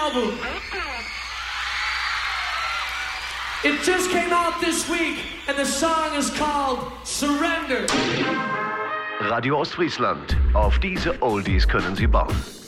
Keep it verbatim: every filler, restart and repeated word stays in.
album. It just came out this week and the song is called Surrender. Radio Ostfriesland. Auf diese Oldies können Sie bauen.